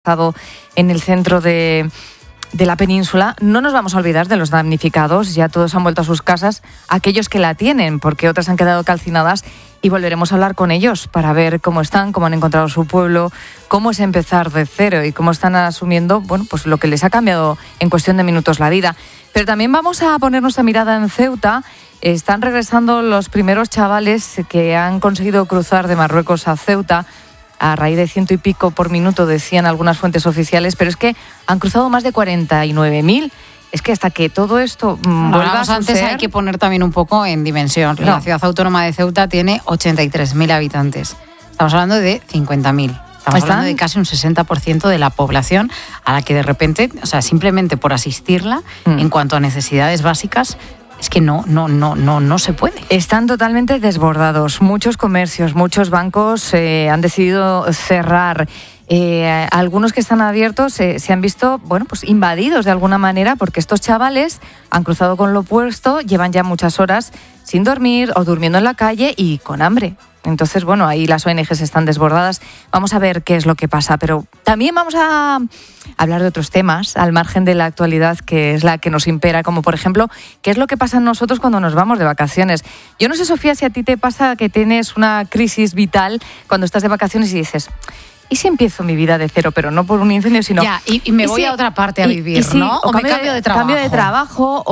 en el centro de la península. No nos vamos a olvidar de los damnificados, ya todos han vuelto a sus casas, aquellos que la tienen, porque otras han quedado calcinadas, y volveremos a hablar con ellos para ver cómo están, cómo han encontrado su pueblo, cómo es empezar de cero y cómo están asumiendo, pues lo que les ha cambiado en cuestión de minutos la vida. Pero también vamos a poner nuestra mirada en Ceuta. Están regresando los primeros chavales que han conseguido cruzar de Marruecos a Ceuta, a raíz de 100 y pico por minuto, decían algunas fuentes oficiales, pero es que han cruzado más de 49.000. Es que hasta que todo esto vuelva a suceder... Antes hay que poner también un poco en dimensión. La ciudad autónoma de Ceuta tiene 83.000 habitantes. Estamos hablando de 50.000. Estamos hablando de casi un 60% de la población a la que de repente, o sea, simplemente por asistirla en cuanto a necesidades básicas, es que no se puede. Están totalmente desbordados. Muchos comercios, muchos bancos han decidido cerrar. Algunos que están abiertos se han visto, pues invadidos de alguna manera, porque estos chavales han cruzado con lo opuesto, llevan ya muchas horas sin dormir o durmiendo en la calle y con hambre. Entonces, ahí las ONGs están desbordadas. Vamos a ver qué es lo que pasa, pero también vamos a hablar de otros temas al margen de la actualidad, que es la que nos impera, como por ejemplo, qué es lo que pasa en nosotros cuando nos vamos de vacaciones. Yo no sé, Sofía, si a ti te pasa que tienes una crisis vital cuando estás de vacaciones y dices... ¿Y si empiezo mi vida de cero, pero no por un incendio, sino... Ya, y me voy a otra parte a vivir, ¿no? O me cambio de trabajo. Cambio de trabajo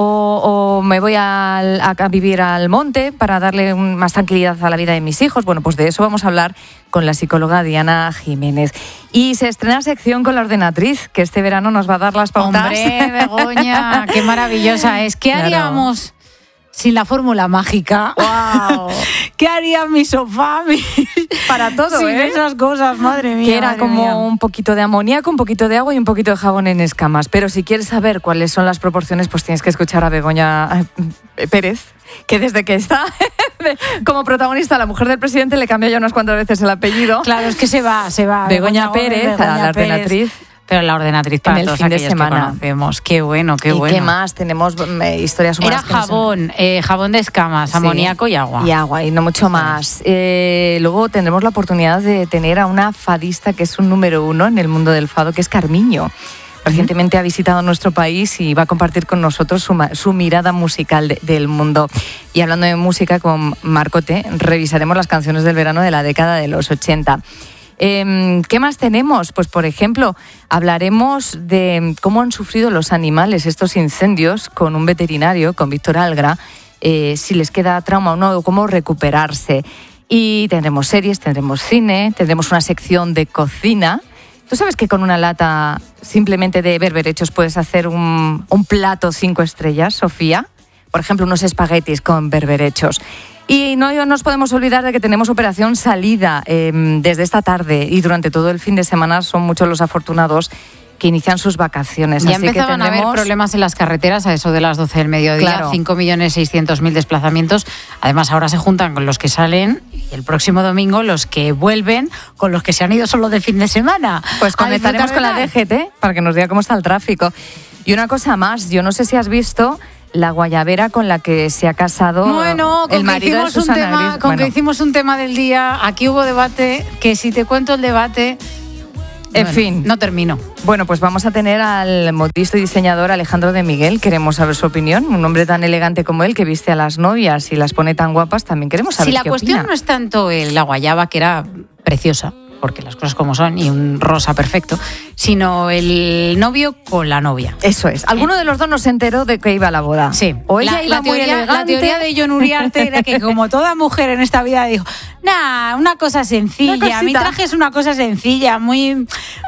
o me voy a vivir al monte para darle más tranquilidad a la vida de mis hijos. Pues de eso vamos a hablar con la psicóloga Diana Jiménez. Y se estrena sección con la ordenatriz, que este verano nos va a dar las pautas. ¡Hombre, Begoña! ¡Qué maravillosa es! ¿Qué haríamos sin la fórmula mágica? ¡Wow! ¿Qué haría mi sofá? Para todo, sin esas cosas, madre mía. Que era como un poquito de amoníaco, un poquito de agua y un poquito de jabón en escamas. Pero si quieres saber cuáles son las proporciones, pues tienes que escuchar a Begoña Pérez, que desde que está como protagonista, la mujer del presidente, le cambia ya unas cuantas veces el apellido. Claro, es que se va. Begoña Pérez, la ordenatriz. Pero la ordenatriz para todos aquellos que conocemos. Qué bueno, qué bueno. ¿Y qué más? Tenemos historias humanas. Era jabón de escamas, amoníaco y agua. Y agua, y no mucho más. Luego tendremos la oportunidad de tener a una fadista que es un número 1 en el mundo del fado, que es Carmiño. Recientemente ha visitado nuestro país y va a compartir con nosotros su mirada musical del mundo. Y hablando de música, con Marcote revisaremos las canciones del verano de la década de los 80. ¿Qué más tenemos? Pues, por ejemplo, hablaremos de cómo han sufrido los animales estos incendios con un veterinario, con Víctor Algra, si les queda trauma o no, cómo recuperarse. Y tendremos series, tendremos cine, tendremos una sección de cocina. ¿Tú sabes que con una lata simplemente de berberechos puedes hacer un plato 5 estrellas, Sofía? Por ejemplo, unos espaguetis con berberechos. Y no nos podemos olvidar de que tenemos operación salida desde esta tarde y durante todo el fin de semana. Son muchos los afortunados que inician sus vacaciones. Ya así empezaban que a haber problemas en las carreteras a eso de las 12 del mediodía, claro. 5.600.000 desplazamientos. Además, ahora se juntan con los que salen y el próximo domingo los que vuelven con los que se han ido solo de fin de semana. Pues conectaremos con la DGT para que nos diga cómo está el tráfico. Y una cosa más, yo no sé si has visto la guayabera con la que se ha casado el marido de Susana Griso. Con que hicimos un tema del día, aquí hubo debate, que si te cuento el debate... En fin. No termino. Bueno, pues vamos a tener al modista y diseñador Alejandro de Miguel. Queremos saber su opinión. Un hombre tan elegante como él, que viste a las novias y las pone tan guapas, también queremos saber qué opina. Si la cuestión no es tanto la guayaba, que era preciosa, porque las cosas como son, y un rosa perfecto, sino el novio con la novia. Eso es. Alguno de los dos no se enteró de que iba a la boda. Sí. O ella iba muy elegante. La teoría de Jon Uriarte era que, como toda mujer en esta vida, dijo, una cosa sencilla. Mi traje es una cosa sencilla, muy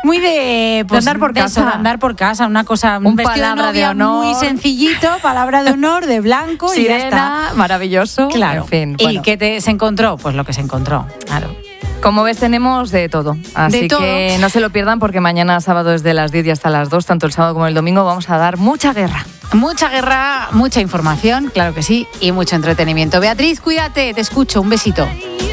de andar por casa. De andar por casa, una cosa, un vestido de novia de honor, muy sencillito, palabra de honor, de blanco, sirena, y ya está. Maravilloso. Claro. En fin, ¿Y qué se encontró? Pues lo que se encontró. Claro. Como ves, tenemos de todo. Así que no se lo pierdan, porque mañana sábado es de las 10 y hasta las 2, tanto el sábado como el domingo, vamos a dar mucha guerra. Mucha guerra, mucha información, claro que sí, y mucho entretenimiento. Beatriz, cuídate, te escucho, un besito.